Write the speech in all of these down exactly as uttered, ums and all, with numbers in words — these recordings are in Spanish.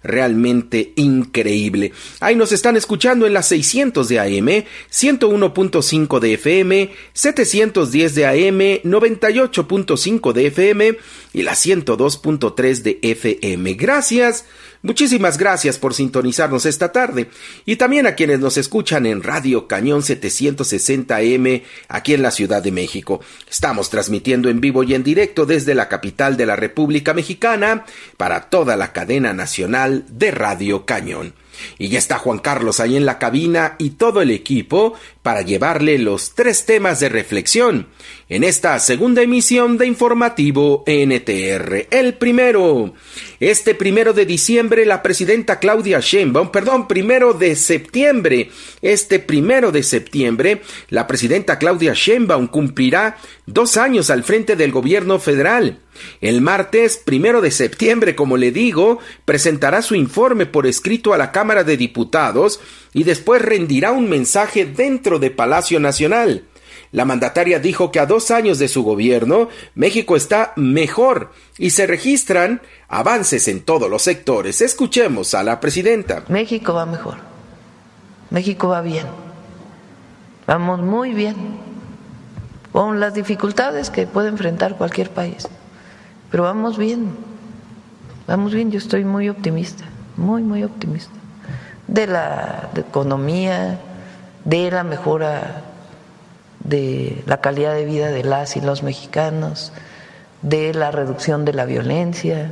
realmente increíble. Ahí nos están escuchando en las seiscientos de A M, ciento uno punto cinco de F M, setecientos diez de A M, noventa y ocho punto cinco de F M y la ciento dos punto tres de F M. Gracias, muchísimas gracias por sintonizarnos esta tarde. Y también a quienes nos escuchan en Radio Cañón setecientos sesenta A M aquí en la Ciudad de México. Estamos transmitiendo en vivo y en directo desde la capital de la República Mexicana para toda la cadena nacional de Radio Cañón. Y ya está Juan Carlos ahí en la cabina y todo el equipo para llevarle los tres temas de reflexión en esta segunda emisión de Informativo N T R. El primero, este primero de diciembre la presidenta Claudia Sheinbaum, perdón, primero de septiembre, este primero de septiembre la presidenta Claudia Sheinbaum cumplirá dos años al frente del gobierno federal. El martes primero de septiembre, como le digo, presentará su informe por escrito a la Cámara de Diputados y después rendirá un mensaje dentro de Palacio Nacional. La mandataria dijo que a dos años de su gobierno, México está mejor y se registran avances en todos los sectores. Escuchemos a la presidenta. México va mejor. México va bien. Vamos muy bien. Con las dificultades que puede enfrentar cualquier país. Pero vamos bien, vamos bien, yo estoy muy optimista, muy, muy optimista, de la de economía, de la mejora de la calidad de vida de las y los mexicanos, de la reducción de la violencia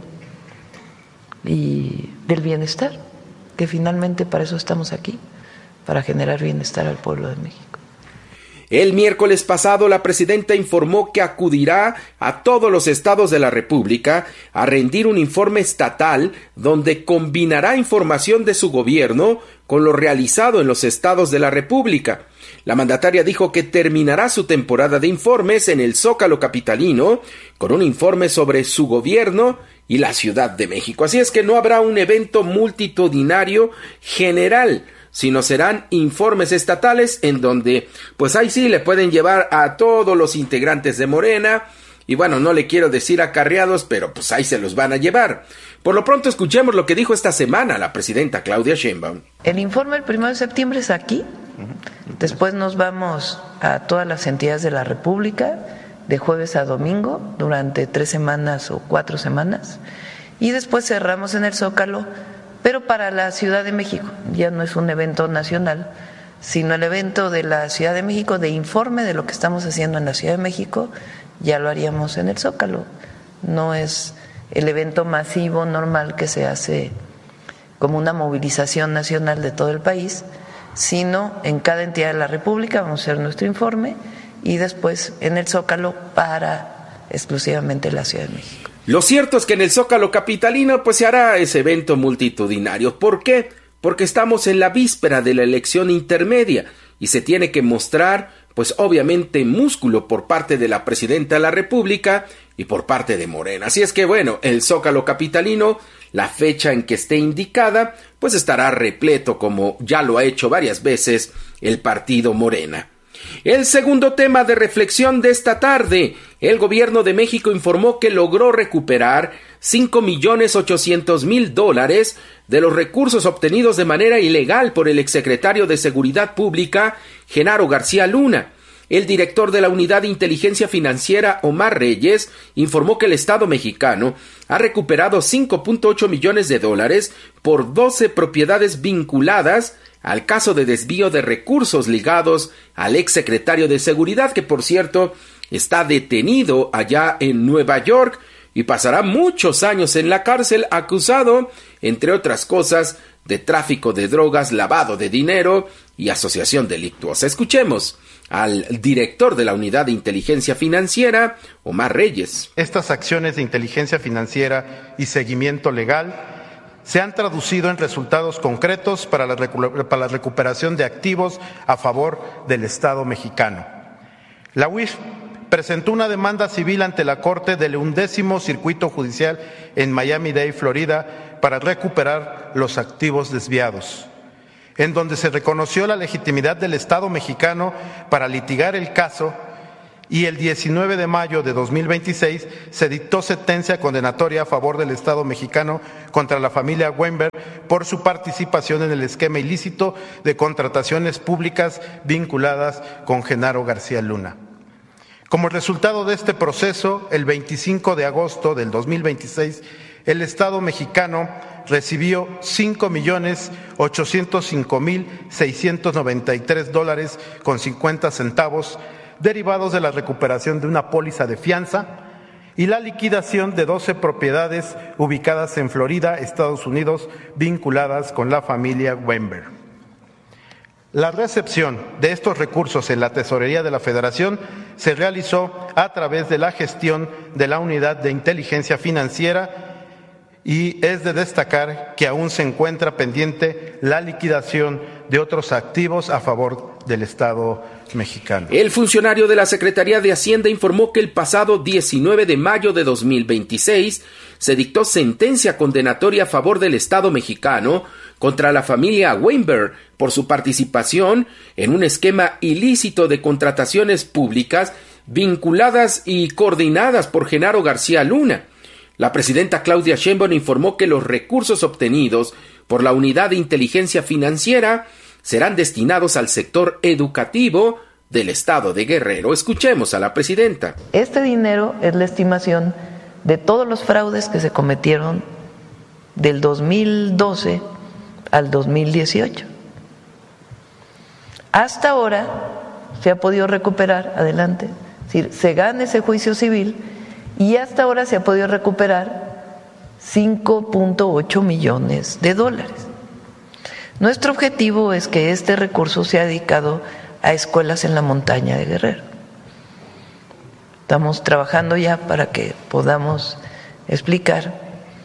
y del bienestar, que finalmente para eso estamos aquí, para generar bienestar al pueblo de México. El miércoles pasado, la presidenta informó que acudirá a todos los estados de la República a rendir un informe estatal donde combinará información de su gobierno con lo realizado en los estados de la República. La mandataria dijo que terminará su temporada de informes en el Zócalo capitalino con un informe sobre su gobierno y la Ciudad de México. Así es que no habrá un evento multitudinario general, sino serán informes estatales en donde, pues ahí sí le pueden llevar a todos los integrantes de Morena, y bueno, no le quiero decir acarreados, pero pues ahí se los van a llevar. Por lo pronto escuchemos lo que dijo esta semana la presidenta Claudia Sheinbaum. El informe el primero de septiembre es aquí, después nos vamos a todas las entidades de la República, de jueves a domingo, durante tres semanas o cuatro semanas, y después cerramos en el Zócalo, pero para la Ciudad de México. Ya no es un evento nacional, sino el evento de la Ciudad de México, de informe de lo que estamos haciendo en la Ciudad de México, ya lo haríamos en el Zócalo. No es el evento masivo normal que se hace como una movilización nacional de todo el país, sino en cada entidad de la República vamos a hacer nuestro informe y después en el Zócalo para exclusivamente la Ciudad de México. Lo cierto es que en el Zócalo capitalino pues se hará ese evento multitudinario. ¿Por qué? Porque estamos en la víspera de la elección intermedia y se tiene que mostrar pues obviamente músculo por parte de la presidenta de la República y por parte de Morena. Así es que bueno, el Zócalo capitalino, la fecha en que esté indicada, pues estará repleto como ya lo ha hecho varias veces el partido Morena. El segundo tema de reflexión de esta tarde, el gobierno de México informó que logró recuperar cinco millones ochocientos mil dólares de los recursos obtenidos de manera ilegal por el exsecretario de Seguridad Pública, Genaro García Luna. El director de la Unidad de Inteligencia Financiera, Omar Reyes, informó que el Estado mexicano ha recuperado cinco punto ocho millones de dólares por doce propiedades vinculadas al caso de desvío de recursos ligados al exsecretario de Seguridad, que por cierto está detenido allá en Nueva York y pasará muchos años en la cárcel acusado, entre otras cosas, de tráfico de drogas, lavado de dinero y asociación delictuosa. Escuchemos al director de la Unidad de Inteligencia Financiera, Omar Reyes. Estas acciones de inteligencia financiera y seguimiento legal se han traducido en resultados concretos para la, recu- para la recuperación de activos a favor del Estado mexicano. La U I F presentó una demanda civil ante la Corte del undécimo Circuito Judicial en Miami-Dade, Florida, para recuperar los activos desviados, en donde se reconoció la legitimidad del Estado mexicano para litigar el caso y el diecinueve de mayo de dos mil veintiséis se dictó sentencia condenatoria a favor del Estado mexicano contra la familia Weinberg por su participación en el esquema ilícito de contrataciones públicas vinculadas con Genaro García Luna. Como resultado de este proceso, el veinticinco de agosto del dos mil veintiséis, el Estado mexicano recibió cinco millones ochocientos cinco mil seiscientos noventa y tres dólares con cincuenta centavos derivados de la recuperación de una póliza de fianza y la liquidación de doce propiedades ubicadas en Florida, Estados Unidos, vinculadas con la familia Weinberg. La recepción de estos recursos en la Tesorería de la Federación se realizó a través de la gestión de la Unidad de Inteligencia Financiera y es de destacar que aún se encuentra pendiente la liquidación de otros activos a favor del Estado mexicano. El funcionario de la Secretaría de Hacienda informó que el pasado diecinueve de mayo de dos mil veintiséis se dictó sentencia condenatoria a favor del Estado mexicano contra la familia Weinberg por su participación en un esquema ilícito de contrataciones públicas vinculadas y coordinadas por Genaro García Luna. La presidenta Claudia Sheinbaum informó que los recursos obtenidos por la Unidad de Inteligencia Financiera serán destinados al sector educativo del estado de Guerrero. Escuchemos a la presidenta. Este dinero es la estimación de todos los fraudes que se cometieron del dos mil doce al dos mil dieciocho. Hasta ahora se ha podido recuperar, adelante, es decir, se gana ese juicio civil y hasta ahora se ha podido recuperar cinco punto ocho millones de dólares. Nuestro objetivo es que este recurso sea dedicado a escuelas en la montaña de Guerrero. Estamos trabajando ya para que podamos explicar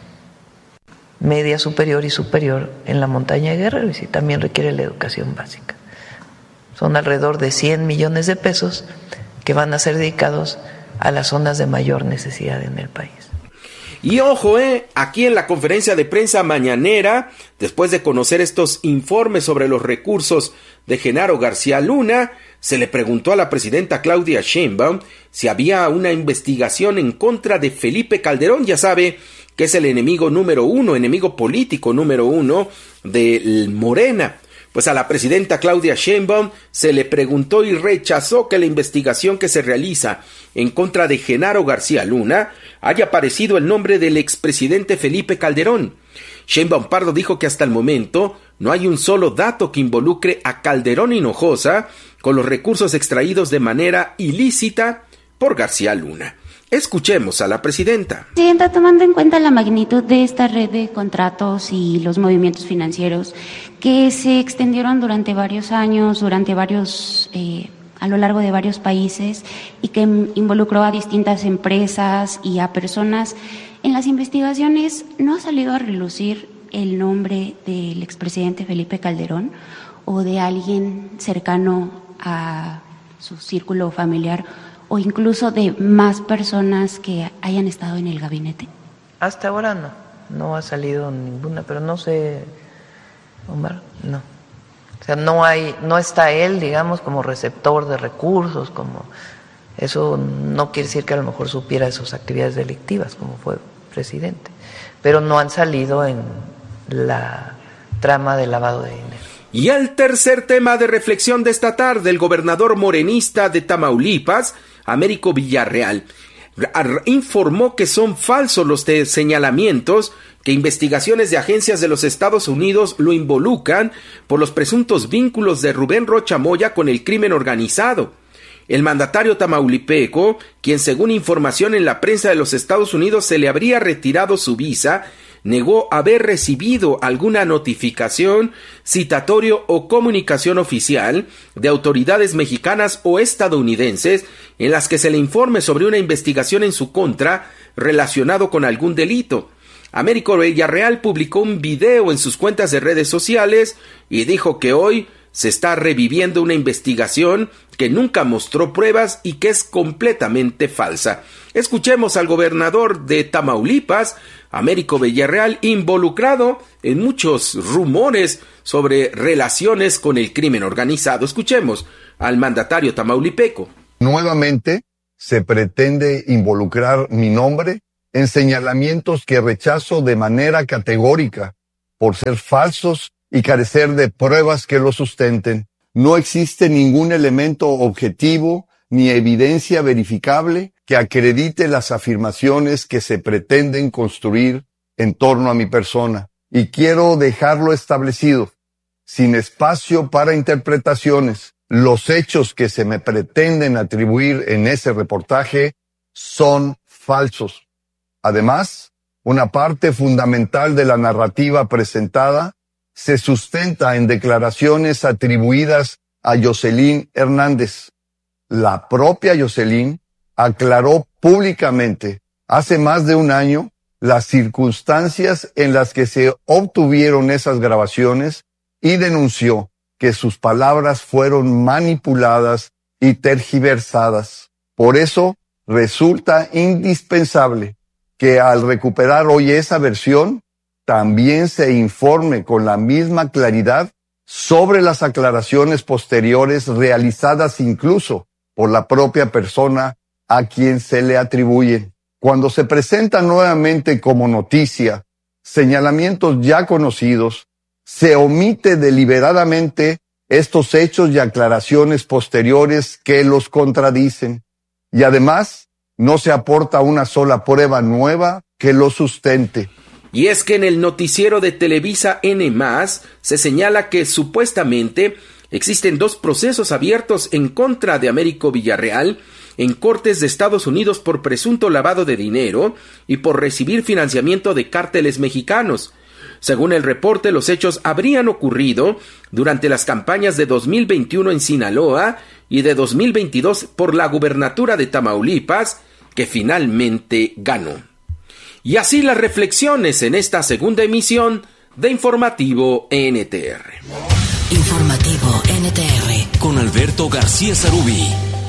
media superior y superior en la montaña de Guerrero, y si también requiere la educación básica. Son alrededor de cien millones de pesos que van a ser dedicados a las zonas de mayor necesidad en el país. Y ojo, eh, aquí en la conferencia de prensa mañanera, después de conocer estos informes sobre los recursos de Genaro García Luna, se le preguntó a la presidenta Claudia Sheinbaum si había una investigación en contra de Felipe Calderón. Ya sabe que es el enemigo número uno, enemigo político número uno de Morena. Pues a la presidenta Claudia Sheinbaum se le preguntó y rechazó que la investigación que se realiza en contra de Genaro García Luna haya aparecido el nombre del expresidente Felipe Calderón. Sheinbaum Pardo dijo que hasta el momento no hay un solo dato que involucre a Calderón Hinojosa con los recursos extraídos de manera ilícita por García Luna. Escuchemos a la presidenta. Presidenta, tomando en cuenta la magnitud de esta red de contratos y los movimientos financieros que se extendieron durante varios años, durante varios, eh, a lo largo de varios países y que involucró a distintas empresas y a personas, en las investigaciones no ha salido a relucir el nombre del expresidente Felipe Calderón o de alguien cercano a su círculo familiar, o incluso de más personas que hayan estado en el gabinete? Hasta ahora no, no ha salido ninguna, pero no sé, Omar, no. O sea, no hay, no está él, digamos, como receptor de recursos, como eso no quiere decir que a lo mejor supiera de sus actividades delictivas, como fue presidente, pero no han salido en la trama de lavado de dinero. Y el tercer tema de reflexión de esta tarde, el gobernador morenista de Tamaulipas, Américo Villarreal, informó que son falsos los señalamientos que investigaciones de agencias de los Estados Unidos lo involucran por los presuntos vínculos de Rubén Rocha Moya con el crimen organizado. El mandatario tamaulipeco, quien según información en la prensa de los Estados Unidos se le habría retirado su visa, negó haber recibido alguna notificación, citatorio o comunicación oficial de autoridades mexicanas o estadounidenses en las que se le informe sobre una investigación en su contra relacionado con algún delito. Américo Villarreal publicó un video en sus cuentas de redes sociales y dijo que hoy se está reviviendo una investigación que nunca mostró pruebas y que es completamente falsa. Escuchemos al gobernador de Tamaulipas, Américo Villarreal, involucrado en muchos rumores sobre relaciones con el crimen organizado. Escuchemos al mandatario tamaulipeco. Nuevamente se pretende involucrar mi nombre en señalamientos que rechazo de manera categórica por ser falsos y carecer de pruebas que lo sustenten. No existe ningún elemento objetivo ni evidencia verificable que acredite las afirmaciones que se pretenden construir en torno a mi persona. Y quiero dejarlo establecido, sin espacio para interpretaciones. Los hechos que se me pretenden atribuir en ese reportaje son falsos. Además, una parte fundamental de la narrativa presentada se sustenta en declaraciones atribuidas a Yoselyn Hernández. La propia Yoselyn aclaró públicamente hace más de un año las circunstancias en las que se obtuvieron esas grabaciones y denunció que sus palabras fueron manipuladas y tergiversadas. Por eso resulta indispensable que al recuperar hoy esa versión, también se informe con la misma claridad sobre las aclaraciones posteriores realizadas incluso por la propia persona a quien se le atribuyen. Cuando se presentan nuevamente como noticia señalamientos ya conocidos, se omite deliberadamente estos hechos y aclaraciones posteriores que los contradicen, y además no se aporta una sola prueba nueva que lo sustente. Y es que en el noticiero de Televisa N más, se señala que supuestamente existen dos procesos abiertos en contra de Américo Villarreal en cortes de Estados Unidos por presunto lavado de dinero y por recibir financiamiento de cárteles mexicanos. Según el reporte, los hechos habrían ocurrido durante las campañas de dos mil veintiuno en Sinaloa y de dos mil veintidós por la gubernatura de Tamaulipas, que finalmente ganó. Y así las reflexiones en esta segunda emisión de Informativo N T R. Informativo N T R con Alberto García Zarubi.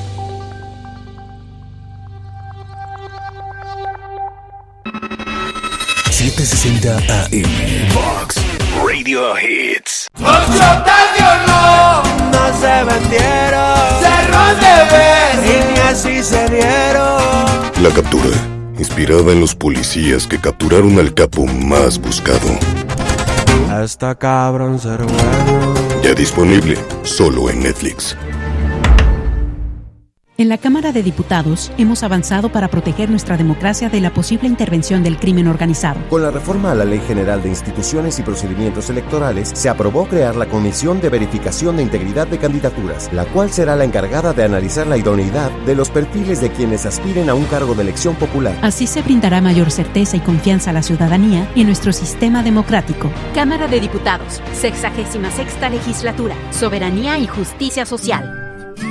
setecientos sesenta A M Vox Radio Hits. Ocho no, no se vendieron, cerró de vez y ni así se dieron. La captura, inspirada en los policías que capturaron al capo más buscado. Hasta cabrón ser bueno. Ya disponible, solo en Netflix. En la Cámara de Diputados hemos avanzado para proteger nuestra democracia de la posible intervención del crimen organizado. Con la reforma a la Ley General de Instituciones y Procedimientos Electorales, se aprobó crear la Comisión de Verificación de Integridad de Candidaturas, la cual será la encargada de analizar la idoneidad de los perfiles de quienes aspiren a un cargo de elección popular. Así se brindará mayor certeza y confianza a la ciudadanía y en nuestro sistema democrático. Cámara de Diputados, sexagésima sexta legislatura, soberanía y justicia social.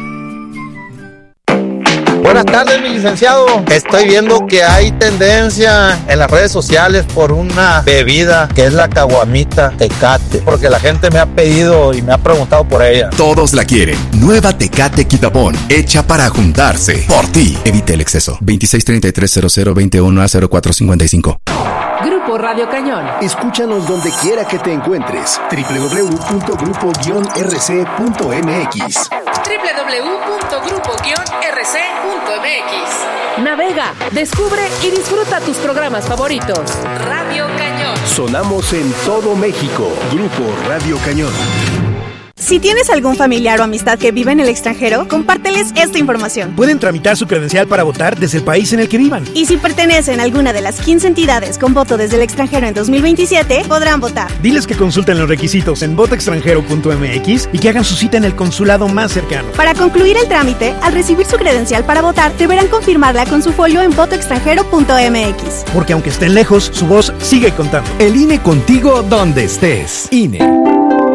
Buenas tardes, mi licenciado. Estoy viendo que hay tendencia en las redes sociales por una bebida que es la caguamita Tecate, porque la gente me ha pedido y me ha preguntado por ella. Todos la quieren. Nueva Tecate Quitapón, hecha para juntarse. Por ti. Evite el exceso. veintiséis treinta y tres cero cero veintiuno a cero cuatro cincuenta y cinco. Grupo Radio Cañón. Escúchanos donde quiera que te encuentres. doble u doble u doble u punto grupo guion r c punto m x. doble u doble u doble u punto grupo guion r c punto m x. Navega, descubre y disfruta tus programas favoritos. Radio Cañón. Sonamos en todo México. Grupo Radio Cañón. Si tienes algún familiar o amistad que vive en el extranjero, compárteles esta información. Pueden tramitar su credencial para votar desde el país en el que vivan. Y si pertenecen a alguna de las quince entidades con voto desde el extranjero en dos mil veintisiete, podrán votar. Diles que consulten los requisitos en voto extranjero punto m x y que hagan su cita en el consulado más cercano. Para concluir el trámite, al recibir su credencial para votar, deberán confirmarla con su folio en voto extranjero punto m x. Porque aunque estén lejos, su voz sigue contando. El I N E contigo donde estés. I N E.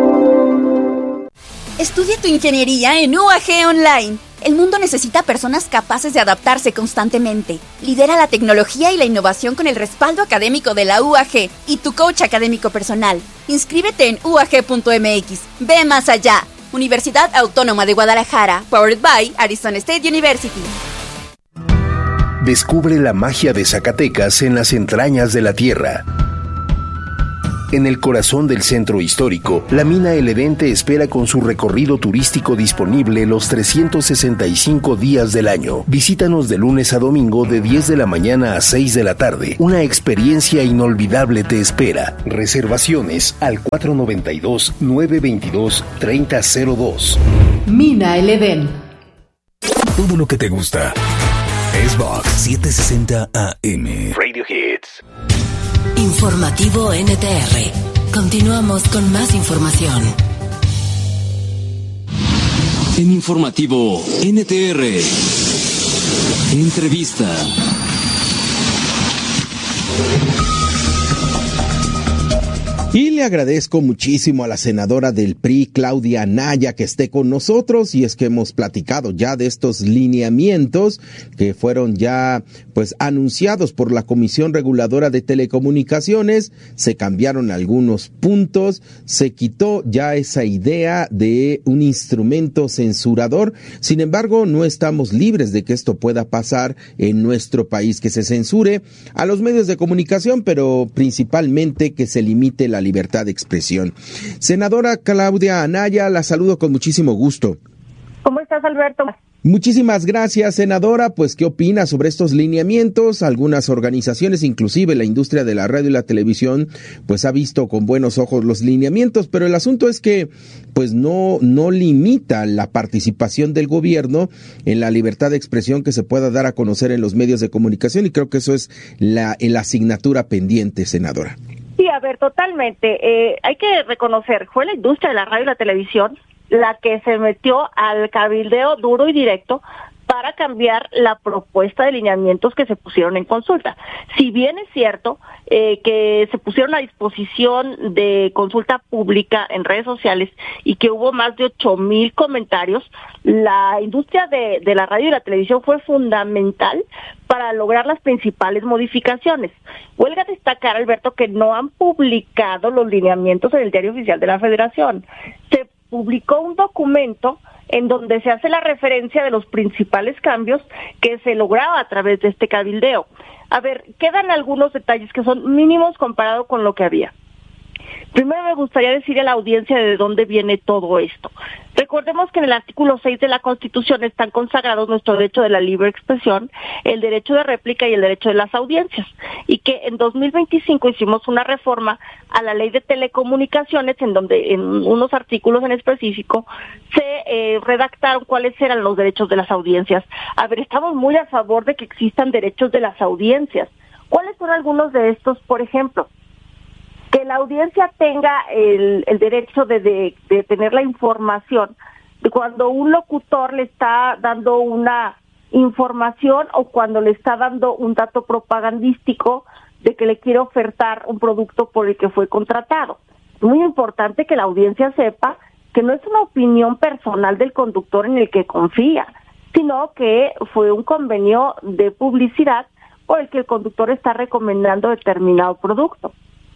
Estudia tu ingeniería en U A G Online. El mundo necesita personas capaces de adaptarse constantemente. Lidera la tecnología y la innovación con el respaldo académico de la U A G y tu coach académico personal. Inscríbete en u a g punto m x. Ve más allá. Universidad Autónoma de Guadalajara. Powered by Arizona State University. Descubre la magia de Zacatecas en las entrañas de la tierra. En el corazón del centro histórico, la mina El Edén te espera con su recorrido turístico disponible los trescientos sesenta y cinco días del año. Visítanos de lunes a domingo de diez de la mañana a seis de la tarde. Una experiencia inolvidable te espera. Reservaciones al cuatro noventa y dos, nueve veintidós, treinta cero dos. Mina El Edén. Todo lo que te gusta es Vox setecientos sesenta A M. Radio Hits. Informativo N T R. Continuamos con más información. En Informativo N T R. Entrevista. Y le agradezco muchísimo a la senadora del P R I, Claudia Anaya, que esté con nosotros, y es que hemos platicado ya de estos lineamientos que fueron ya pues anunciados por la Comisión Reguladora de Telecomunicaciones. Se cambiaron algunos puntos, se quitó ya esa idea de un instrumento censurador. Sin embargo, no estamos libres de que esto pueda pasar en nuestro país, que se censure a los medios de comunicación, pero principalmente que se limite la libertad de expresión. Senadora Claudia Anaya, la saludo con muchísimo gusto. ¿Cómo estás, Alberto? Muchísimas gracias, senadora. Pues, ¿qué opina sobre estos lineamientos? Algunas organizaciones, inclusive la industria de la radio y la televisión, pues ha visto con buenos ojos los lineamientos, pero el asunto es que pues no, no limita la participación del gobierno en la libertad de expresión que se pueda dar a conocer en los medios de comunicación, y creo que eso es la, la asignatura pendiente, senadora. Sí, a ver, totalmente. Eh, hay que reconocer, fue la industria de la radio y la televisión la que se metió al cabildeo duro y directo para cambiar la propuesta de lineamientos que se pusieron en consulta. Si bien es cierto eh, que se pusieron a disposición de consulta pública en redes sociales y que hubo más de ocho mil comentarios, la industria de, de la radio y la televisión fue fundamental para lograr las principales modificaciones. Huelga destacar, Alberto, que no han publicado los lineamientos en el Diario Oficial de la Federación. Se publicó un documento en donde se hace la referencia de los principales cambios que se lograba a través de este cabildeo. A ver, quedan algunos detalles que son mínimos comparado con lo que había. Primero me gustaría decir a la audiencia de dónde viene todo esto. Recordemos que en el artículo seis de la Constitución están consagrados nuestro derecho de la libre expresión, el derecho de réplica y el derecho de las audiencias, y que en dos mil veinticinco hicimos una reforma a la ley de telecomunicaciones en donde en unos artículos en específico se eh, redactaron cuáles eran los derechos de las audiencias. A ver, estamos muy a favor de que existan derechos de las audiencias. ¿Cuáles son algunos de estos? Por ejemplo, que la audiencia tenga el, el derecho de, de, de tener la información de cuando un locutor le está dando una información o cuando le está dando un dato propagandístico de que le quiere ofertar un producto por el que fue contratado. Es muy importante que la audiencia sepa que no es una opinión personal del conductor en el que confía, sino que fue un convenio de publicidad por el que el conductor está recomendando determinado producto.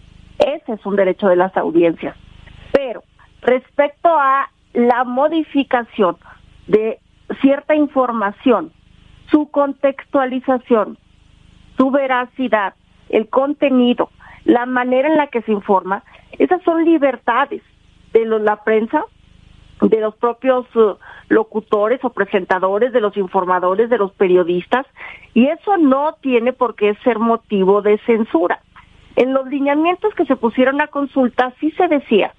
Ese es un derecho de las audiencias. Pero respecto a la modificación de cierta información, su contextualización, su veracidad, el contenido, la manera en la que se informa, esas son libertades de los, la prensa, de los propios uh, locutores o presentadores, de los informadores, de los periodistas, y eso no tiene por qué ser motivo de censura. En los lineamientos que se pusieron a consulta sí se decía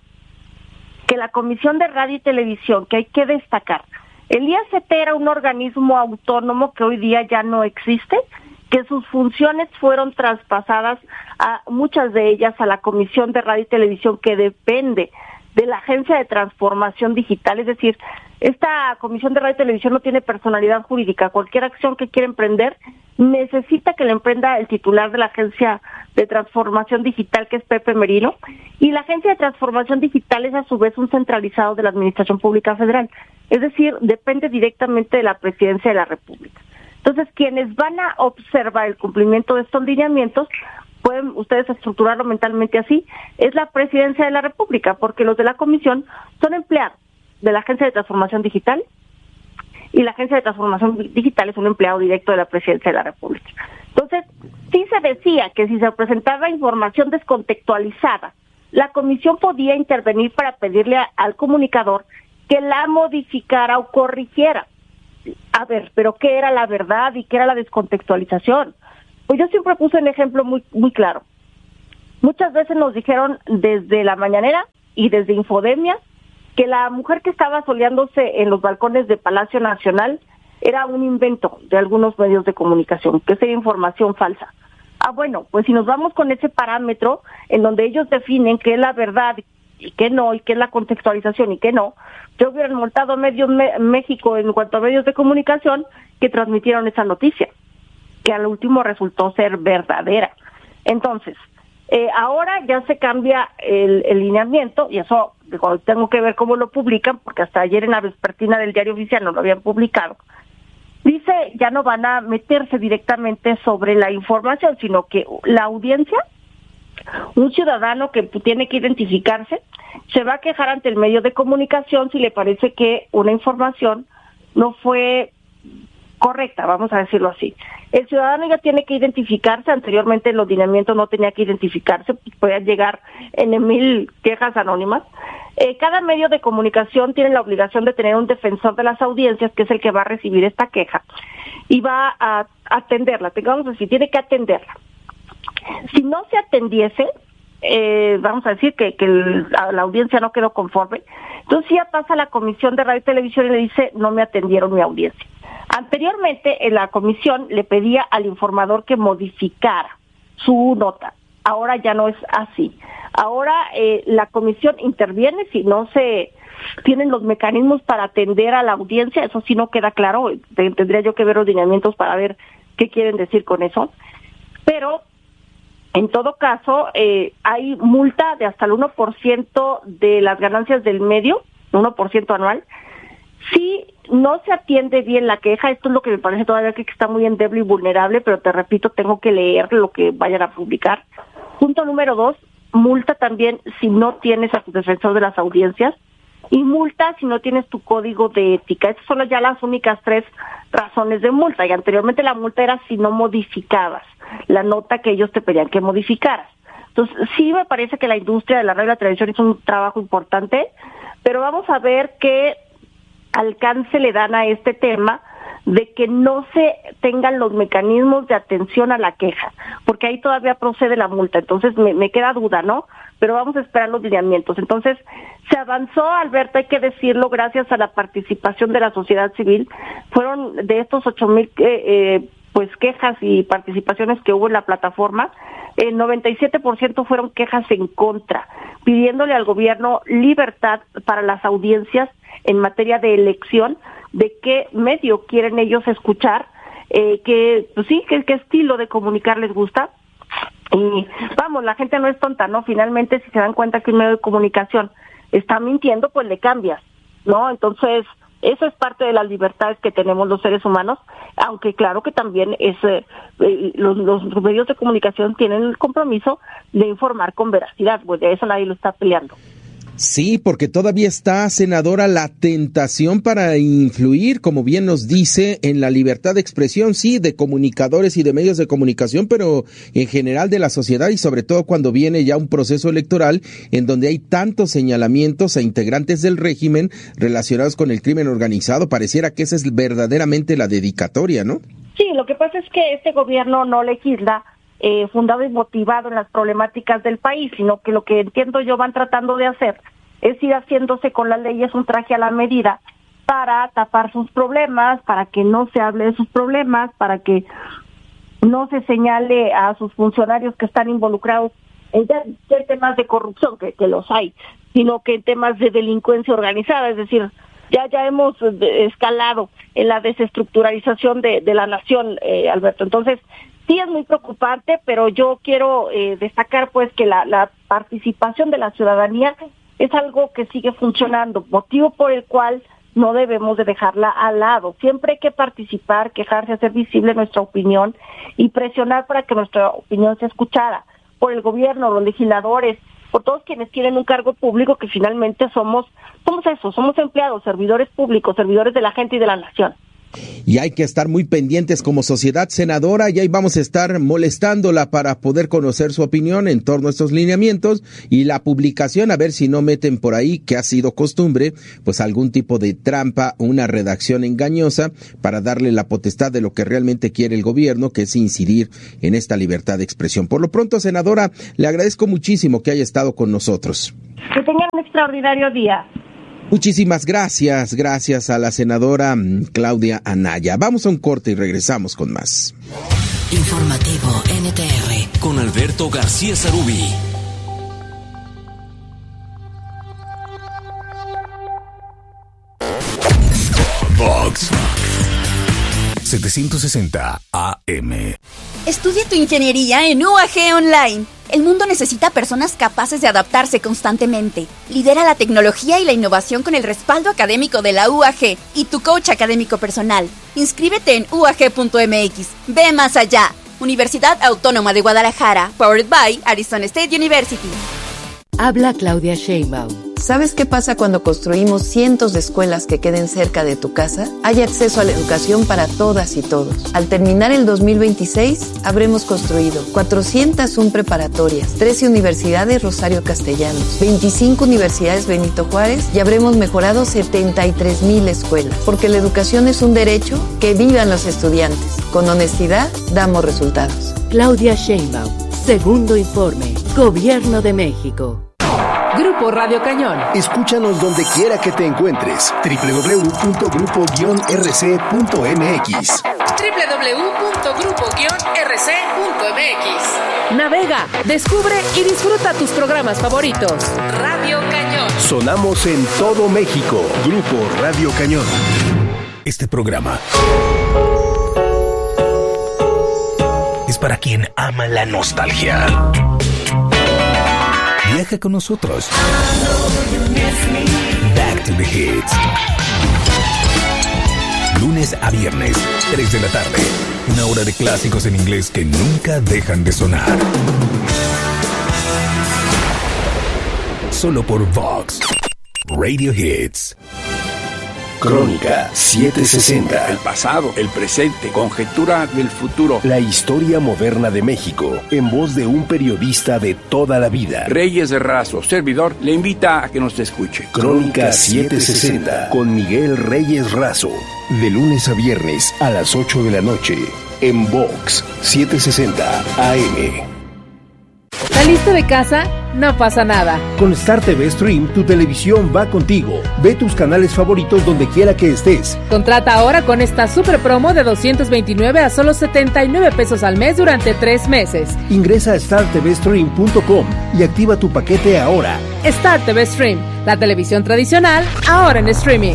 que la Comisión de Radio y Televisión, que hay que destacar, el I A C T era un organismo autónomo que hoy día ya no existe, que sus funciones fueron traspasadas a muchas de ellas a la Comisión de Radio y Televisión, que depende de la Agencia de Transformación Digital, es decir, esta Comisión de Radio y Televisión no tiene personalidad jurídica. Cualquier acción que quiera emprender necesita que la emprenda el titular de la Agencia de Transformación Digital, que es Pepe Merino, y la Agencia de Transformación Digital es a su vez un centralizado de la Administración Pública Federal, es decir, depende directamente de la Presidencia de la República. Entonces, quienes van a observar el cumplimiento de estos lineamientos, pueden ustedes estructurarlo mentalmente así, es la Presidencia de la República, porque los de la Comisión son empleados de la Agencia de Transformación Digital, y la Agencia de Transformación Digital es un empleado directo de la Presidencia de la República. Entonces, sí se decía que si se presentaba información descontextualizada la comisión podía intervenir para pedirle a, al comunicador que la modificara o corrigiera. A ver, pero ¿qué era la verdad y qué era la descontextualización? Pues yo siempre puse un ejemplo muy, muy claro. Muchas veces nos dijeron desde la mañanera y desde Infodemia que la mujer que estaba soleándose en los balcones de Palacio Nacional era un invento de algunos medios de comunicación, que era información falsa. Ah, bueno, pues si nos vamos con ese parámetro en donde ellos definen qué es la verdad y qué no, y qué es la contextualización y qué no, yo hubieran multado a Medios Me- México en cuanto a medios de comunicación que transmitieron esa noticia, que al último resultó ser verdadera. Entonces, eh, ahora ya se cambia el, el lineamiento, y eso digo, tengo que ver cómo lo publican, porque hasta ayer en la vespertina del Diario Oficial no lo habían publicado. Dice, ya no van a meterse directamente sobre la información, sino que la audiencia, un ciudadano que tiene que identificarse, se va a quejar ante el medio de comunicación si le parece que una información no fue correcta, vamos a decirlo así. El ciudadano ya tiene que identificarse, anteriormente en los lineamientos no tenía que identificarse, podían llegar en mil quejas anónimas. Eh, cada medio de comunicación tiene la obligación de tener un defensor de las audiencias, que es el que va a recibir esta queja, y va a atenderla, digamos así, tiene que atenderla. Si no se atendiese, eh, vamos a decir que, que el, la audiencia no quedó conforme, entonces ya pasa a la Comisión de Radio y Televisión y le dice, no me atendieron mi audiencia. Anteriormente, en la comisión le pedía al informador que modificara su nota. Ahora ya no es así. Ahora eh, la comisión interviene si no se tienen los mecanismos para atender a la audiencia. Eso sí no queda claro. Tendría yo que ver los lineamientos para ver qué quieren decir con eso. Pero, en todo caso, eh, hay multa de hasta el uno por ciento de las ganancias del medio, uno por ciento anual. Si no se atiende bien la queja, esto es lo que me parece todavía que está muy endeble y vulnerable, pero te repito, tengo que leer lo que vayan a publicar. Punto número dos, multa también si no tienes a tu defensor de las audiencias, y multa si no tienes tu código de ética. Estas son ya las únicas tres razones de multa, y anteriormente la multa era si no modificabas la nota que ellos te pedían que modificaras. Entonces, sí me parece que la industria de la radio y la televisión hizo un trabajo importante, pero vamos a ver qué alcance le dan a este tema de que no se tengan los mecanismos de atención a la queja, porque ahí todavía procede la multa. Entonces me, me queda duda, ¿no? Pero vamos a esperar los lineamientos. Entonces se avanzó, Alberto, hay que decirlo, gracias a la participación de la sociedad civil. Fueron de estos ocho mil eh, eh, pues quejas y participaciones que hubo en la plataforma, el noventa y siete por ciento fueron quejas en contra, pidiéndole al gobierno libertad para las audiencias en materia de elección, de qué medio quieren ellos escuchar, eh, que, pues sí, qué, qué estilo de comunicar les gusta. Y vamos, la gente no es tonta, ¿no? Finalmente, si se dan cuenta que un medio de comunicación está mintiendo, pues le cambias, ¿no? Entonces, eso es parte de las libertades que tenemos los seres humanos, aunque claro que también es eh, eh, los, los medios de comunicación tienen el compromiso de informar con veracidad, pues de eso nadie lo está peleando. Sí, porque todavía está, senadora, la tentación para influir, como bien nos dice, en la libertad de expresión, sí, de comunicadores y de medios de comunicación, pero en general de la sociedad, y sobre todo cuando viene ya un proceso electoral en donde hay tantos señalamientos a integrantes del régimen relacionados con el crimen organizado. Pareciera que esa es verdaderamente la dedicatoria, ¿no? Sí, lo que pasa es que este gobierno no legisla Eh, fundado y motivado en las problemáticas del país, sino que lo que entiendo yo van tratando de hacer es ir haciéndose con las leyes un traje a la medida para tapar sus problemas, para que no se hable de sus problemas, para que no se señale a sus funcionarios que están involucrados en, en temas de corrupción, que, que los hay, sino que en temas de delincuencia organizada, es decir, ya ya hemos escalado en la desestructuralización de, de la nación, eh, Alberto. Entonces, sí es muy preocupante, pero yo quiero eh, destacar pues que la, la participación de la ciudadanía es algo que sigue funcionando, motivo por el cual no debemos de dejarla al lado. Siempre hay que participar, quejarse, hacer visible nuestra opinión y presionar para que nuestra opinión sea escuchada por el gobierno, los legisladores, por todos quienes tienen un cargo público, que finalmente somos, somos eso, somos empleados, servidores públicos, servidores de la gente y de la nación. Y hay que estar muy pendientes como sociedad, senadora, y ahí vamos a estar molestándola para poder conocer su opinión en torno a estos lineamientos y la publicación, a ver si no meten por ahí, que ha sido costumbre, pues algún tipo de trampa, una redacción engañosa para darle la potestad de lo que realmente quiere el gobierno, que es incidir en esta libertad de expresión. Por lo pronto, senadora, le agradezco muchísimo que haya estado con nosotros. Que tengan un extraordinario día. Muchísimas gracias, gracias a la senadora Claudia Anaya. Vamos a un corte y regresamos con más. Informativo N T R con Alberto García Sarubí. Vox setecientos sesenta A M. Estudia tu ingeniería en U A G Online. El mundo necesita personas capaces de adaptarse constantemente. Lidera la tecnología y la innovación con el respaldo académico de la U A G y tu coach académico personal. Inscríbete en U A G punto M X. Ve más allá. Universidad Autónoma de Guadalajara. Powered by Arizona State University. Habla Claudia Sheinbaum. ¿Sabes qué pasa cuando construimos cientos de escuelas que queden cerca de tu casa? Hay acceso a la educación para todas y todos. Al terminar el dos mil veintiséis, habremos construido cuatrocientas una preparatorias, trece universidades Rosario Castellanos, veinticinco universidades Benito Juárez y habremos mejorado setenta y tres mil escuelas. Porque la educación es un derecho, que vivan los estudiantes. Con honestidad, damos resultados. Claudia Sheinbaum. Segundo informe. Gobierno de México. Grupo Radio Cañón. Escúchanos donde quiera que te encuentres. doble u doble u doble u punto grupo guion r c punto m x. doble u doble u doble u punto grupo guion r c punto m x. Navega, descubre y disfruta tus programas favoritos. Radio Cañón. Sonamos en todo México. Grupo Radio Cañón. Este programa es para quien ama la nostalgia. Viaja con nosotros. Back to the Hits. Lunes a viernes, tres de la tarde. Una hora de clásicos en inglés que nunca dejan de sonar. Solo por Vox Radio Hits. Crónica setecientos sesenta. El pasado, el presente, conjetura del futuro. La historia moderna de México, en voz de un periodista de toda la vida. Reyes de Razo, servidor, le invita a que nos escuche. Crónica setecientos sesenta, con Miguel Reyes Razo. De lunes a viernes a las ocho de la noche, en Vox setecientos sesenta A M. ¿Saliste de casa? No pasa nada. Con Star T V Stream, tu televisión va contigo. Ve tus canales favoritos donde quiera que estés. Contrata ahora con esta super promo de doscientos veintinueve a solo setenta y nueve pesos al mes durante tres meses. Ingresa a star t v stream punto com y activa tu paquete ahora. Star T V Stream, la televisión tradicional, ahora en streaming.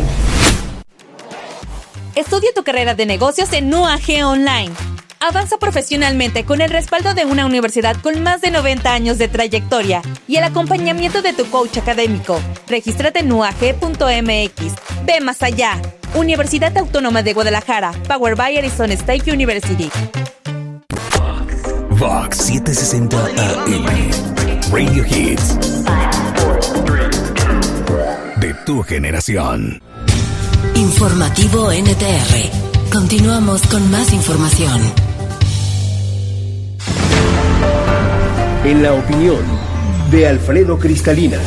Estudia tu carrera de negocios en U A G Online. Avanza profesionalmente con el respaldo de una universidad con más de noventa años de trayectoria y el acompañamiento de tu coach académico. Regístrate en u a g punto m x. Ve más allá. Universidad Autónoma de Guadalajara. Powered by Arizona State University. Vox setecientos sesenta A M. Radio Hits. De tu generación. Informativo N T R. Continuamos con más información. En la opinión de Alfredo Cristalina.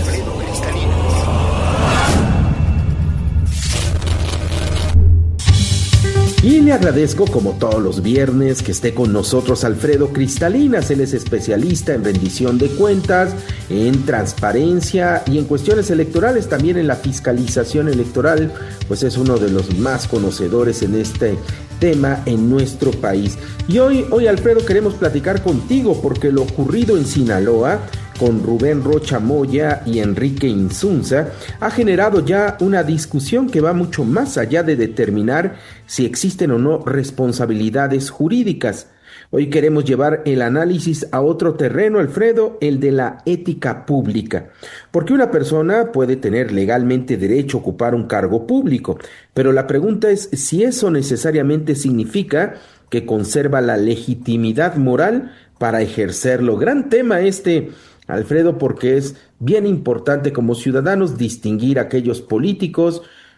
Y le agradezco, como todos los viernes, que esté con nosotros Alfredo Cristalinas. Él es especialista en rendición de cuentas, en transparencia y en cuestiones electorales, también en la fiscalización electoral, pues es uno de los más conocedores en este tema en nuestro país. Y hoy, hoy Alfredo, queremos platicar contigo porque lo ocurrido en Sinaloa con Rubén Rocha Moya y Enrique Insunza ha generado ya una discusión que va mucho más allá de determinar si existen o no responsabilidades jurídicas. Hoy queremos llevar el análisis a otro terreno, Alfredo, el de la ética pública. Porque una persona puede tener legalmente derecho a ocupar un cargo público, pero la pregunta es si eso necesariamente significa que conserva la legitimidad moral para ejercerlo. Gran tema este, Alfredo, porque es bien importante como ciudadanos distinguir a aquellos políticos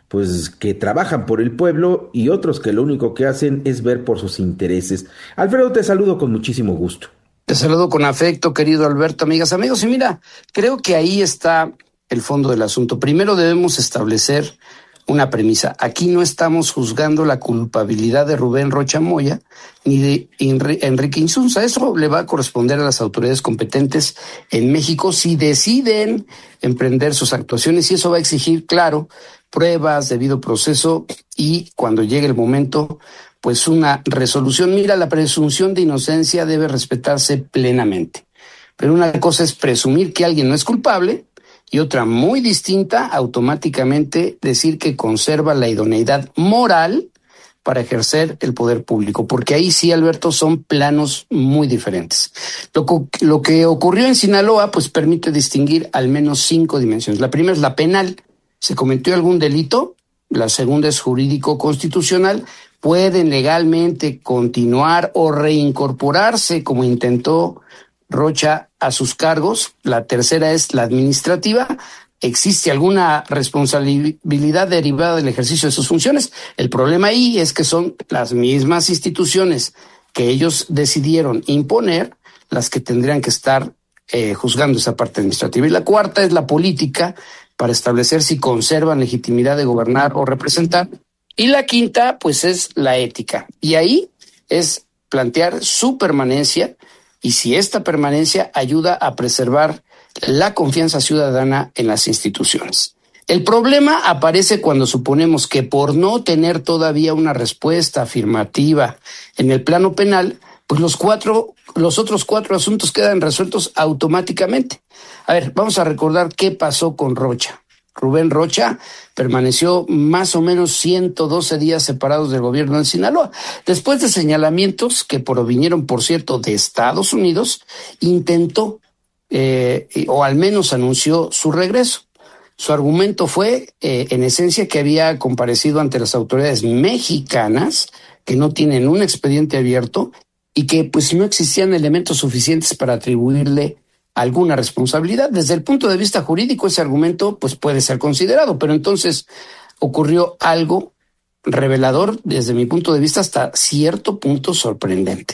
pues que trabajan por el pueblo y otros que lo único que hacen es ver por sus intereses. Alfredo, te saludo con muchísimo gusto. Te saludo con afecto, querido Alberto, amigas, amigos. Y mira, creo que ahí está el fondo del asunto. Primero debemos establecer una premisa. Aquí no estamos juzgando la culpabilidad de Rubén Rocha Moya ni de Enrique Insunza. Eso le va a corresponder a las autoridades competentes en México si deciden emprender sus actuaciones, y eso va a exigir, claro, pruebas, debido proceso y, cuando llegue el momento, pues una resolución. Mira, la presunción de inocencia debe respetarse plenamente. Pero una cosa es presumir que alguien no es culpable y otra muy distinta, automáticamente decir que conserva la idoneidad moral para ejercer el poder público. Porque ahí sí, Alberto, son planos muy diferentes. Lo, lo que ocurrió en Sinaloa pues permite distinguir al menos cinco dimensiones. La primera es la penal. ¿Se cometió algún delito? La segunda es jurídico-constitucional. Pueden legalmente continuar o reincorporarse, como intentó Rocha, a sus cargos. La tercera es la administrativa. ¿Existe alguna responsabilidad derivada del ejercicio de sus funciones? El problema ahí es que son las mismas instituciones que ellos decidieron imponer las que tendrían que estar eh, juzgando esa parte administrativa. Y la cuarta es la política, para establecer si conservan legitimidad de gobernar o representar. Y la quinta, pues, es la ética. Y ahí es plantear su permanencia y si esta permanencia ayuda a preservar la confianza ciudadana en las instituciones. El problema aparece cuando suponemos que, por no tener todavía una respuesta afirmativa en el plano penal, pues los cuatro, los otros cuatro asuntos quedan resueltos automáticamente. A ver, vamos a recordar qué pasó con Rocha. Rubén Rocha permaneció más o menos ciento doce días separados del gobierno en Sinaloa. Después de señalamientos que provinieron, por cierto, de Estados Unidos, intentó, eh, o al menos anunció su regreso. Su argumento fue, eh, en esencia, que había comparecido ante las autoridades mexicanas, que no tienen un expediente abierto, y que pues no existían elementos suficientes para atribuirle alguna responsabilidad. Desde el punto de vista jurídico, ese argumento pues puede ser considerado, pero entonces ocurrió algo revelador desde mi punto de vista hasta cierto punto sorprendente.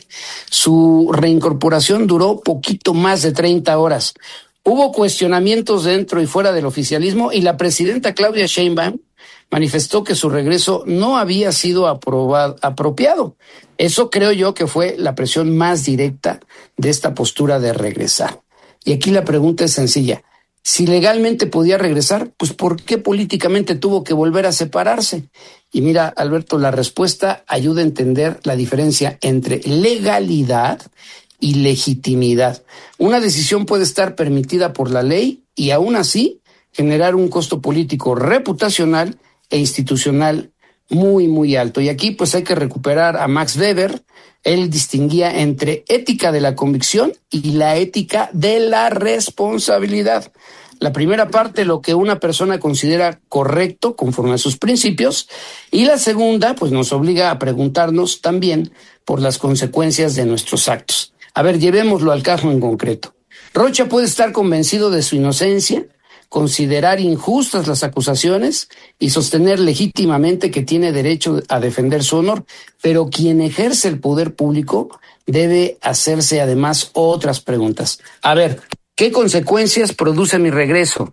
Su reincorporación duró poquito más de treinta horas. Hubo cuestionamientos dentro y fuera del oficialismo y la presidenta Claudia Sheinbaum manifestó que su regreso no había sido aprobado, apropiado. Eso creo yo que fue la presión más directa de esta postura de regresar. Y aquí la pregunta es sencilla. Si legalmente podía regresar, pues ¿por qué políticamente tuvo que volver a separarse? Y mira, Alberto, la respuesta ayuda a entender la diferencia entre legalidad y legitimidad. Una decisión puede estar permitida por la ley y aún así generar un costo político reputacional e institucional muy, muy alto. Y aquí pues hay que recuperar a Max Weber. Él distinguía entre ética de la convicción y la ética de la responsabilidad. La primera parte, lo que una persona considera correcto conforme a sus principios, y la segunda, pues nos obliga a preguntarnos también por las consecuencias de nuestros actos. A ver, llevémoslo al caso en concreto. Rocha puede estar convencido de su inocencia, considerar injustas las acusaciones y sostener legítimamente que tiene derecho a defender su honor, pero quien ejerce el poder público debe hacerse además otras preguntas. A ver, ¿qué consecuencias produce mi regreso?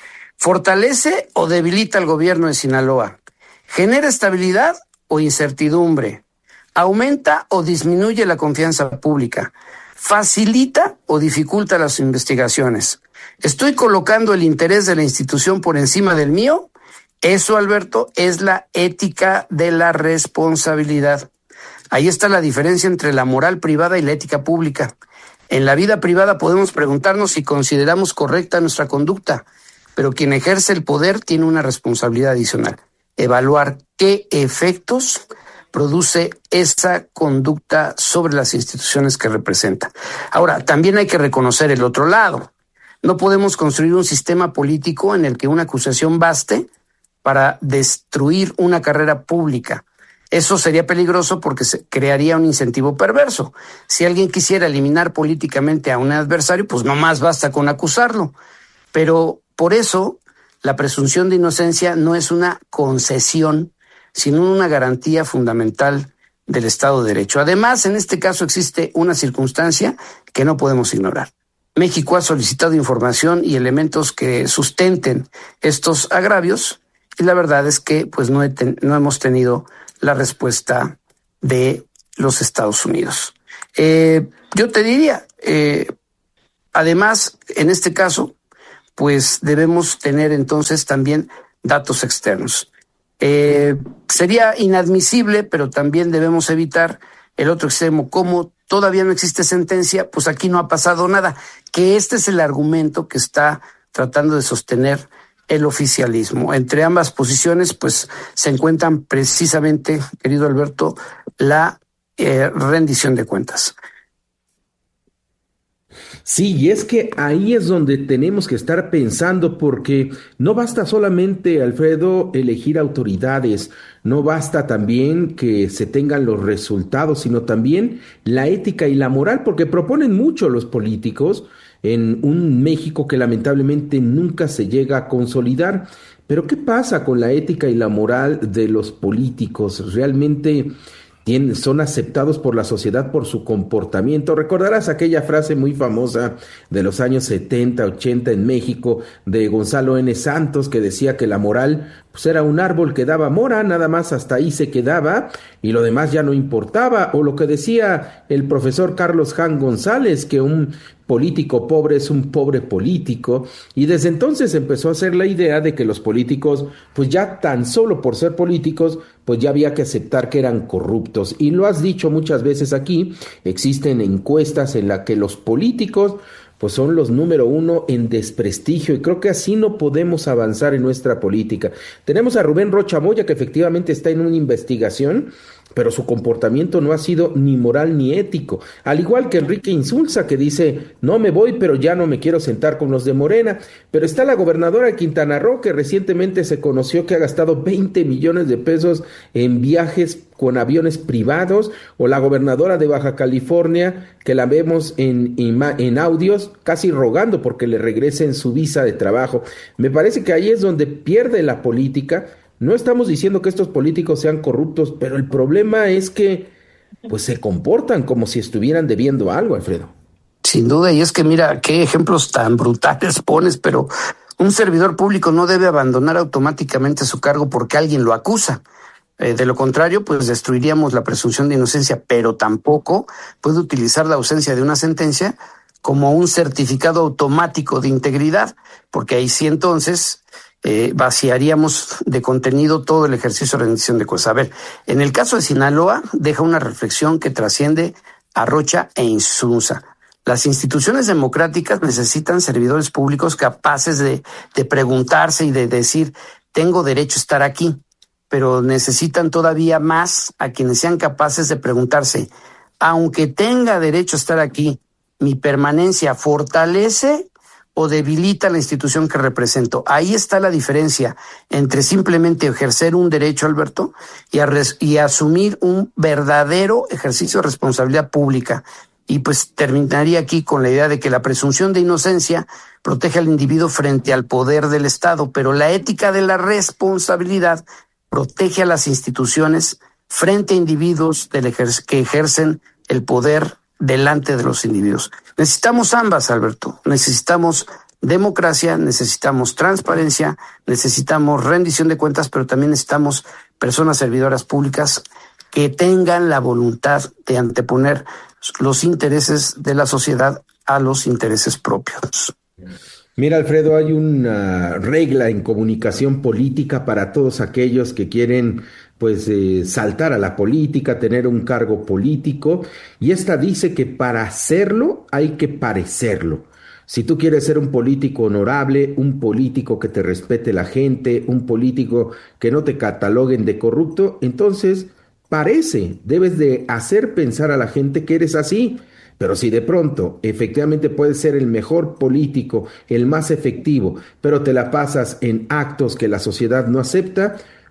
¿Fortalece o debilita al gobierno de Sinaloa? ¿Genera estabilidad o incertidumbre? ¿Aumenta o disminuye la confianza pública? ¿Facilita o dificulta las investigaciones? ¿Estoy colocando el interés de la institución por encima del mío? Eso, Alberto, es la ética de la responsabilidad. Ahí está la diferencia entre la moral privada y la ética pública. En la vida privada podemos preguntarnos si consideramos correcta nuestra conducta, pero quien ejerce el poder tiene una responsabilidad adicional: evaluar qué efectos produce esa conducta sobre las instituciones que representa. Ahora, también hay que reconocer el otro lado. No podemos construir un sistema político en el que una acusación baste para destruir una carrera pública. Eso sería peligroso porque se crearía un incentivo perverso. Si alguien quisiera eliminar políticamente a un adversario, pues no más basta con acusarlo. Pero por eso la presunción de inocencia no es una concesión, sino una garantía fundamental del Estado de Derecho. Además, en este caso existe una circunstancia que no podemos ignorar. México ha solicitado información y elementos que sustenten estos agravios y la verdad es que pues no, he ten, no hemos tenido la respuesta de los Estados Unidos. Eh, yo te diría, eh, además, en este caso, pues debemos tener entonces también datos externos. Eh, sería inadmisible, pero también debemos evitar el otro extremo, como todavía no existe sentencia, pues aquí no ha pasado nada, que este es el argumento que está tratando de sostener el oficialismo. Entre ambas posiciones, pues se encuentran precisamente, querido Alberto, la eh, rendición de cuentas. Sí, y es que ahí es donde tenemos que estar pensando, porque no basta solamente, Alfredo, elegir autoridades, no basta también que se tengan los resultados, sino también la ética y la moral, porque proponen mucho los políticos en un México que lamentablemente nunca se llega a consolidar. Pero ¿qué pasa con la ética y la moral de los políticos? ¿Realmente tienen, son aceptados por la sociedad por su comportamiento? Recordarás aquella frase muy famosa de los años setenta, ochenta en México de Gonzalo N. Santos, que decía que la moral pues era un árbol que daba mora, nada más hasta ahí se quedaba y lo demás ya no importaba. O lo que decía el profesor Carlos Jan González, que un político pobre es un pobre político, y desde entonces empezó a hacer la idea de que los políticos, pues ya tan solo por ser políticos, pues ya había que aceptar que eran corruptos. Y lo has dicho muchas veces aquí, existen encuestas en las que los políticos pues son los número uno en desprestigio, y creo que así no podemos avanzar en nuestra política. Tenemos a Rubén Rocha Moya, que efectivamente está en una investigación, pero su comportamiento no ha sido ni moral ni ético, al igual que Enrique Insulza, que dice, no me voy, pero ya no me quiero sentar con los de Morena. Pero está la gobernadora de Quintana Roo, que recientemente se conoció que ha gastado veinte millones de pesos en viajes con aviones privados, o la gobernadora de Baja California, que la vemos en, en, en audios casi rogando porque le regresen su visa de trabajo. Me parece que ahí es donde pierde la política. No estamos diciendo que estos políticos sean corruptos, pero el problema es que pues se comportan como si estuvieran debiendo algo, Alfredo. Sin duda, y es que mira qué ejemplos tan brutales pones, pero un servidor público no debe abandonar automáticamente su cargo porque alguien lo acusa. Eh, de lo contrario, pues destruiríamos la presunción de inocencia, pero tampoco puede utilizar la ausencia de una sentencia como un certificado automático de integridad, porque ahí sí entonces eh, vaciaríamos de contenido todo el ejercicio de rendición de cuentas. A ver, en el caso de Sinaloa, deja una reflexión que trasciende a Rocha e Insulza. Las instituciones democráticas necesitan servidores públicos capaces de, de preguntarse y de decir, tengo derecho a estar aquí, pero necesitan todavía más a quienes sean capaces de preguntarse, aunque tenga derecho a estar aquí, ¿mi permanencia fortalece o debilita la institución que represento? Ahí está la diferencia entre simplemente ejercer un derecho, Alberto, y, a res- y asumir un verdadero ejercicio de responsabilidad pública. Y pues terminaría aquí con la idea de que la presunción de inocencia protege al individuo frente al poder del Estado, pero la ética de la responsabilidad protege a las instituciones frente a individuos del ejer- que ejercen el poder delante de los individuos. Necesitamos ambas, Alberto. Necesitamos democracia, necesitamos transparencia, necesitamos rendición de cuentas, pero también necesitamos personas servidoras públicas que tengan la voluntad de anteponer los intereses de la sociedad a los intereses propios. Mira, Alfredo, hay una regla en comunicación política para todos aquellos que quieren pues eh, saltar a la política, tener un cargo político, y esta dice que para hacerlo hay que parecerlo. Si tú quieres ser un político honorable, un político que te respete la gente, un político que no te cataloguen de corrupto, entonces parece, debes de hacer pensar a la gente que eres así. Pero si de pronto efectivamente puedes ser el mejor político, el más efectivo, pero te la pasas en actos que la sociedad no acepta,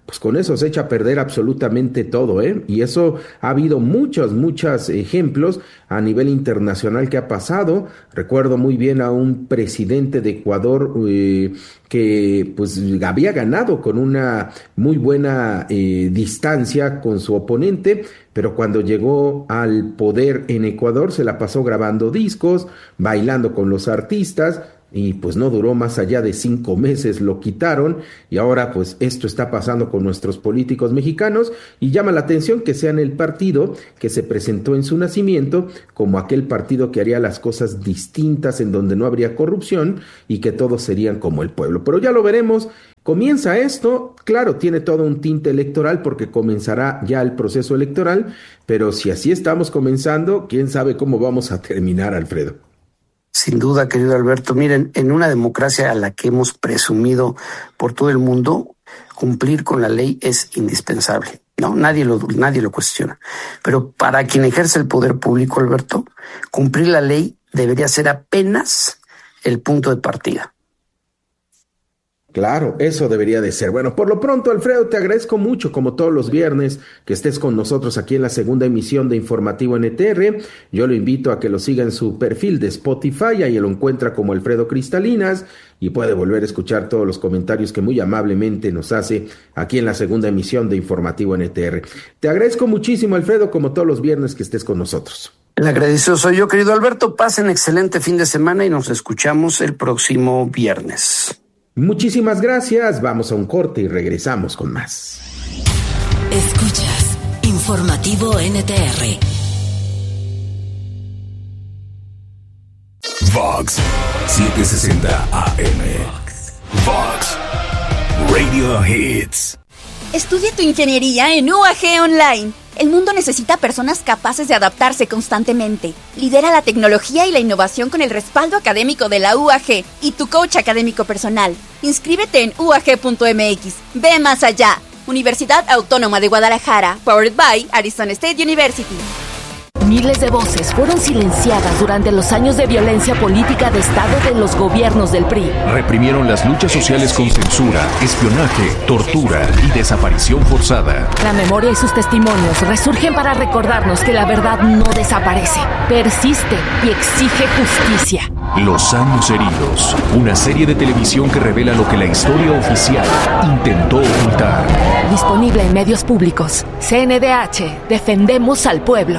pues con eso se echa a perder absolutamente todo, ¿eh? Y eso ha habido muchos, muchos ejemplos a nivel internacional que ha pasado. Recuerdo muy bien a un presidente de Ecuador eh, que pues había ganado con una muy buena eh, distancia con su oponente, pero cuando llegó al poder en Ecuador se la pasó grabando discos, bailando con los artistas, y pues no duró más allá de cinco meses, lo quitaron, y ahora pues esto está pasando con nuestros políticos mexicanos, y llama la atención que sean el partido que se presentó en su nacimiento como aquel partido que haría las cosas distintas, en donde no habría corrupción y que todos serían como el pueblo. Pero ya lo veremos. Comienza esto, claro, tiene todo un tinte electoral porque comenzará ya el proceso electoral, pero si así estamos comenzando, quién sabe cómo vamos a terminar, Alfredo. Sin duda, querido Alberto. Miren, en una democracia a la que hemos presumido por todo el mundo, cumplir con la ley es indispensable. No, nadie lo, nadie lo cuestiona. Pero para quien ejerce el poder público, Alberto, cumplir la ley debería ser apenas el punto de partida. Claro, eso debería de ser. Bueno, por lo pronto, Alfredo, te agradezco mucho, como todos los viernes, que estés con nosotros aquí en la segunda emisión de Informativo N T R. Yo lo invito a que lo siga en su perfil de Spotify, ahí lo encuentra como Alfredo Cristalinas, y puede volver a escuchar todos los comentarios que muy amablemente nos hace aquí en la segunda emisión de Informativo N T R. Te agradezco muchísimo, Alfredo, como todos los viernes, que estés con nosotros. El agradecido soy yo, querido Alberto. Pasen excelente fin de semana y nos escuchamos el próximo viernes. Muchísimas gracias, vamos a un corte y regresamos con más. Escuchas Informativo N T R. Vox setecientos sesenta A M. Vox Radio Hits. Estudia tu ingeniería en U A G Online. El mundo necesita personas capaces de adaptarse constantemente. Lidera la tecnología y la innovación con el respaldo académico de la U A G y tu coach académico personal. Inscríbete en U A G punto M X. Ve más allá. Universidad Autónoma de Guadalajara, powered by Arizona State University. Miles de voces fueron silenciadas durante los años de violencia política de Estado de los gobiernos del P R I. Reprimieron las luchas sociales con censura, espionaje, tortura y desaparición forzada. La memoria y sus testimonios resurgen para recordarnos que la verdad no desaparece, persiste y exige justicia. Los años heridos, una serie de televisión que revela lo que la historia oficial intentó ocultar. Disponible en medios públicos. C N D H, defendemos al pueblo.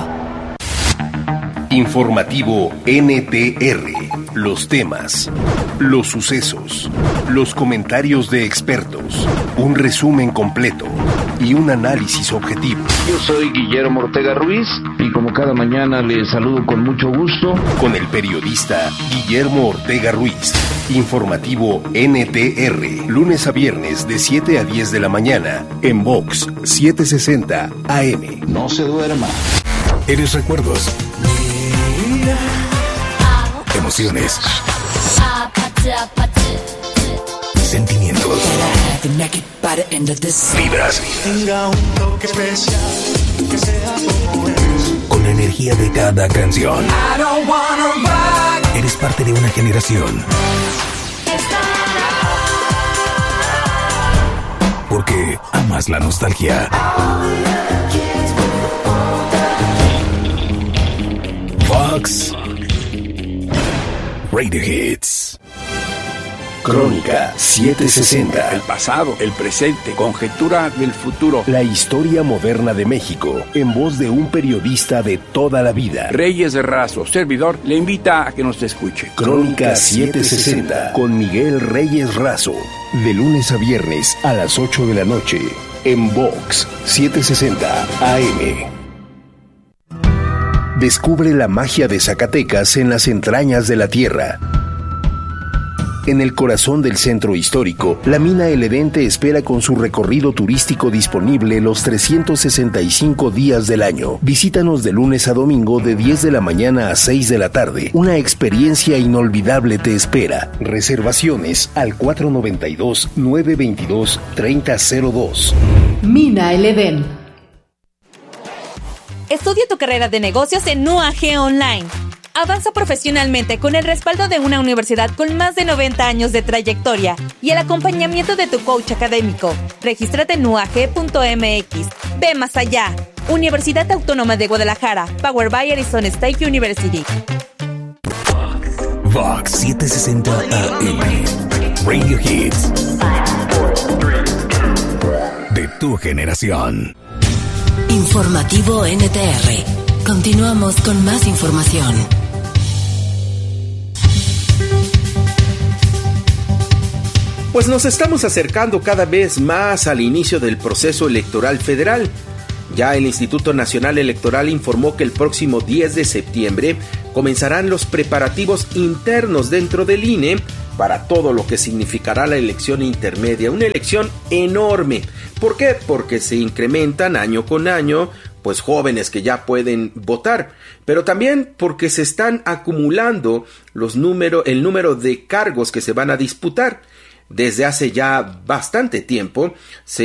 Informativo N T R. Los temas, los sucesos, los comentarios de expertos, un resumen completo y un análisis objetivo. Yo soy Guillermo Ortega Ruiz y como cada mañana les saludo con mucho gusto. Con el periodista Guillermo Ortega Ruiz. Informativo N T R. Lunes a viernes de siete a diez de la mañana en Vox setecientos sesenta A M. No se duerma. Eres recuerdos. Emociones. Sentimientos. Vibras. Con la energía de cada canción. Eres parte de una generación. Porque amas la nostalgia. Vox Radio Hits. Crónica setecientos sesenta. El pasado, el presente, conjetura del futuro. La historia moderna de México, en voz de un periodista de toda la vida. Reyes Razo, servidor, le invita a que nos escuche. Crónica setecientos sesenta, con Miguel Reyes Razo. De lunes a viernes a las ocho de la noche, en Vox setecientos sesenta A M. Descubre la magia de Zacatecas en las entrañas de la tierra. En el corazón del centro histórico, la mina El Edén te espera con su recorrido turístico disponible los trescientos sesenta y cinco días del año. Visítanos de lunes a domingo de diez de la mañana a seis de la tarde. Una experiencia inolvidable te espera. Reservaciones al cuatro nueve dos, nueve dos dos, tres cero cero dos. Mina El Edén. Estudia tu carrera de negocios en U A G Online. Avanza profesionalmente con el respaldo de una universidad con más de noventa años de trayectoria y el acompañamiento de tu coach académico. Regístrate en u a g punto m x. Ve más allá. Universidad Autónoma de Guadalajara. Powered by Arizona State University. Vox setecientos sesenta A M. Radio Hits. De tu generación. Informativo N T R. Continuamos con más información. Pues nos estamos acercando cada vez más al inicio del proceso electoral federal. Ya el Instituto Nacional Electoral informó que el próximo diez de septiembre comenzarán los preparativos internos dentro del I N E para todo lo que significará la elección intermedia, una elección enorme. ¿Por qué? Porque se incrementan año con año pues jóvenes que ya pueden votar, pero también porque se están acumulando los número, el número de cargos que se van a disputar. Desde hace ya bastante tiempo se